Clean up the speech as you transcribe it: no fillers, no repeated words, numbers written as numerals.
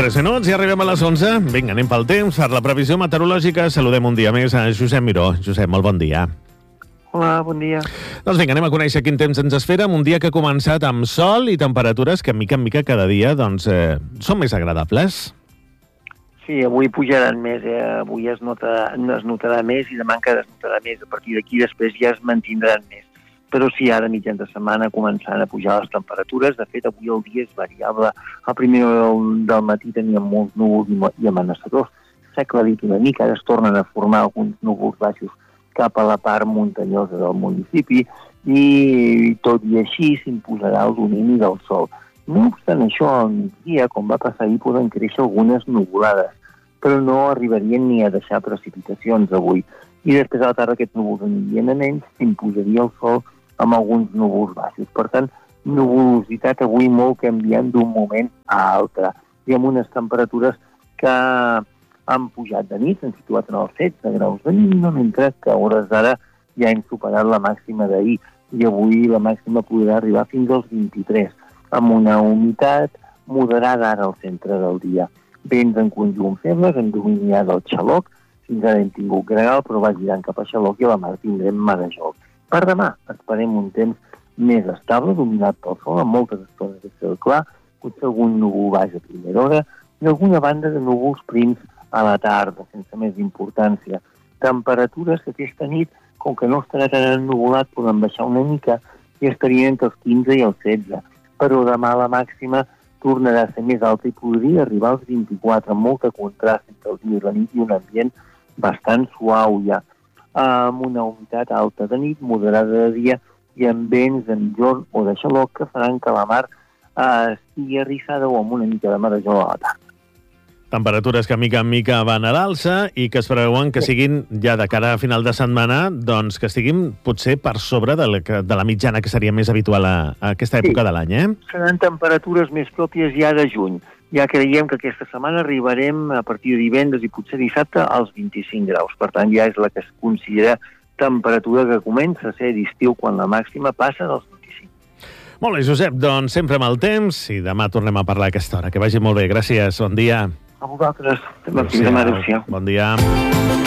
3 minuts i arribem a les 11. Vinga, anem pel temps, per la previsió meteorològica. Saludem un dia més a Josep Miró. Josep, molt bon dia. Hola, bon dia. Doncs vinga, anem a conèixer quin temps ens espera amb un dia que ha començat amb sol i temperatures que mica en mica cada dia són més agradables. Sí, avui pujaran més, avui es notarà més i demà encara es notarà més. A partir d'aquí després ja es mantindran més. Però sí, ara mitjan de setmana començant a pujar les temperatures. De fet, avui el dia és variable. A primer del matí teníem molts núvols i amenaçadors. S'ha aclarit una mica, ara es tornen a formar alguns núvols baixos cap a la part muntanyosa del municipi i tot i així s'imposarà el domini del sol. No obstant això, al migdia, com va passar ahir, poden créixer algunes nuvolades, però no arribarien ni a deixar precipitacions avui. I després a la tarda aquests núvols anirien a menys, s'imposaria el sol amb alguns núvols baixos. Per tant, nuvolositat avui molt canviant d'un moment a altre. I amb unes temperatures que han pujat de nit, s'han situat en els 16 graus de mínima, mentre que a hores d'ara ja hem superat la màxima d'ahir. I avui la màxima podrà arribar fins als 23, amb una humitat moderada ara al centre del dia. Vents en conjunt febles, en domini del xaloc, fins ara hem tingut gregal, però va girant cap a xaloc i a la mar tindrem marejol. Per demà esperem un temps més estable, dominat pel sol, amb moltes estones de cel clar, potser algun núvol baix a primera hora i alguna banda de núvols prims a la tarda, sense més importància. Temperatures que aquesta nit, com que no estarà tan ennuvolat, poden baixar una mica i estarien entre els 15 i els 16. Però demà la màxima tornarà a ser més alta i podria arribar als 24, amb molta contrast entre el dia i la nit i un ambient bastant suau ja, amb una humitat alta de nit, moderada de dia i amb vents de migjorn o de xaloc que faran que la mar estigui arrissada o amb una mica de marejol a la tarda. Temperatures que mica en mica van a l'alça i que es preveuen que siguin ja de cara a final de setmana, doncs que estiguin potser per sobre de la mitjana que seria més habitual a aquesta època de l'any, Seran temperatures més pròpies ja de juny. Ja creiem que aquesta setmana arribarem a partir de divendres i potser dissabte als 25 graus. Per tant, ja és la que es considera temperatura que comença a ser d'estiu quan la màxima passa dels 25. Molt bé, Josep, doncs sempre amb el temps i demà tornem a parlar a aquesta hora. Que vagi molt bé, gràcies, bon dia. A vosaltres, també. Adéu-siau. Bon dia.